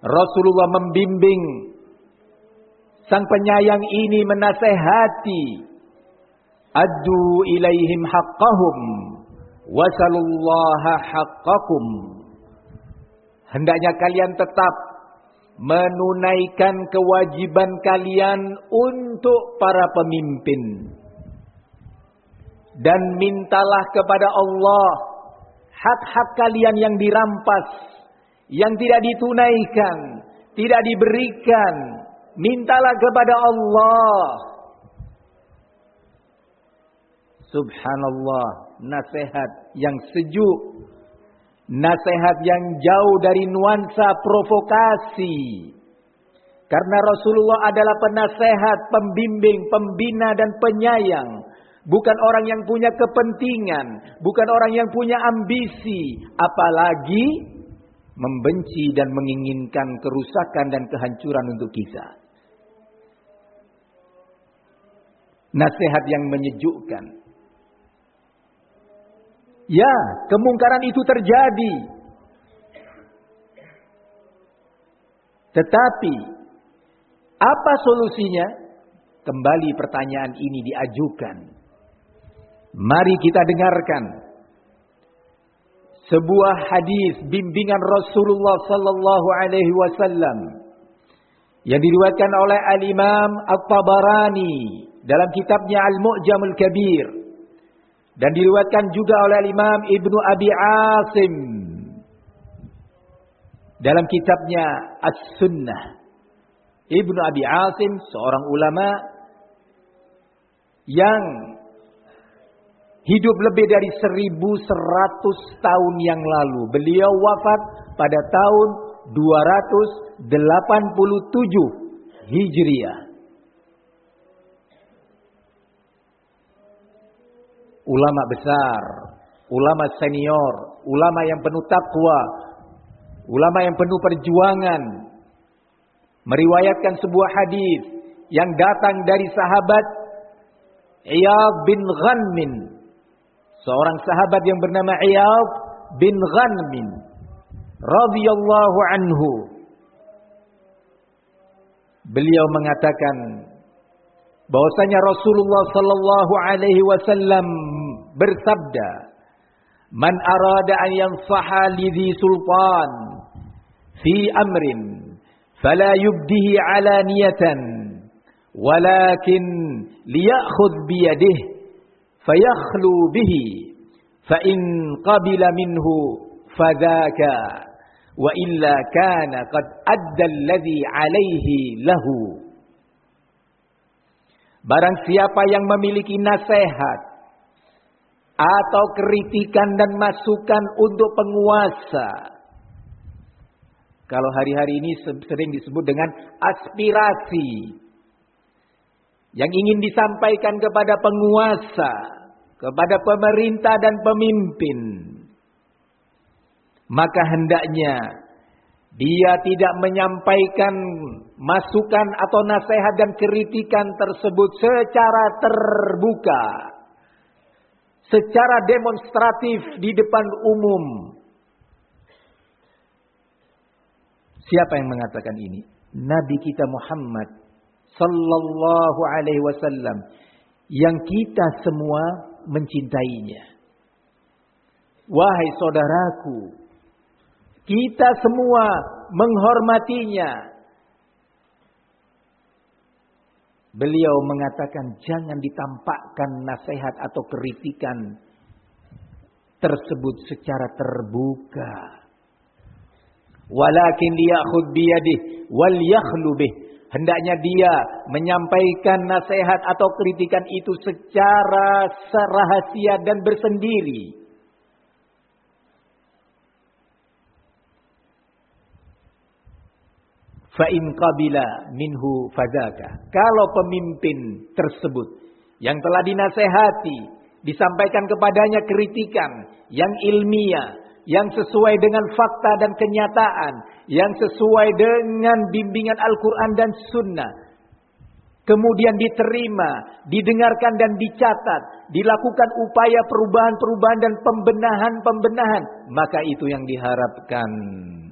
Rasulullah membimbing sang penyayang ini, menasehati, addu ilaihim haqqahum wasalullaha haqqakum. Hendaknya kalian tetap menunaikan kewajiban kalian untuk para pemimpin. Dan mintalah kepada Allah hak-hak kalian yang dirampas, yang tidak ditunaikan, tidak diberikan. Mintalah kepada Allah. Subhanallah, nasihat yang sejuk, nasihat yang jauh dari nuansa provokasi. Karena Rasulullah adalah penasehat, pembimbing, pembina dan penyayang. Bukan orang yang punya kepentingan, bukan orang yang punya ambisi, apalagi membenci dan menginginkan kerusakan dan kehancuran untuk kita. Nasihat yang menyejukkan. Ya, kemungkaran itu terjadi. Tetapi apa solusinya? Kembali pertanyaan ini diajukan. Mari kita dengarkan sebuah hadis bimbingan Rasulullah sallallahu alaihi wasallam yang diriwayatkan oleh Al-Imam At-Tabarani dalam kitabnya Al-Mu'jamul Kabir dan diriwayatkan juga oleh Al-Imam Ibnu Abi Asim dalam kitabnya As-Sunnah. Ibnu Abi Asim seorang ulama yang hidup lebih dari 1100 tahun yang lalu. Beliau wafat pada tahun 287 Hijriah. Ulama besar, ulama senior, ulama yang penuh takwa, ulama yang penuh perjuangan, meriwayatkan sebuah hadis yang datang dari sahabat Iyad bin Ghanmin. Seorang sahabat yang bernama Iyad bin Ghanmin radhiyallahu anhu. Beliau mengatakan bahwasanya Rasulullah sallallahu alaihi wasallam bersabda, "Man arada an yansaha lidhi sultan fi amrin fala yubdihi alaniyatan walakin liya'khudh biyadihi fayakhlu bihi fa in qabila minhu fadhaka wa illa kana qad adda alladhi alaihi lahu." Barang siapa yang memiliki nasihat atau kritikan dan masukan untuk penguasa, kalau hari-hari ini sering disebut dengan aspirasi yang ingin disampaikan kepada penguasa, kepada pemerintah dan pemimpin, maka hendaknya dia tidak menyampaikan masukan atau nasihat dan kritikan tersebut secara terbuka, secara demonstratif di depan umum. Siapa yang mengatakan ini? Nabi kita Muhammad sallallahu alaihi wasallam yang kita semua mencintainya. Wahai saudaraku, kita semua menghormatinya. Beliau mengatakan jangan ditampakkan nasihat atau kritikan tersebut secara terbuka. Walakin liya'khudh biyadihi wal yakhlu bih. Hendaknya dia menyampaikan nasihat atau kritikan itu secara rahasia dan bersendiri. Fa in qabila minhu fadaka. Kalau pemimpin tersebut yang telah dinasehati, disampaikan kepadanya kritikan yang ilmiah, yang sesuai dengan fakta dan kenyataan, yang sesuai dengan bimbingan Al-Quran dan Sunnah, kemudian diterima, didengarkan dan dicatat, dilakukan upaya perubahan-perubahan dan pembenahan-pembenahan, maka itu yang diharapkan.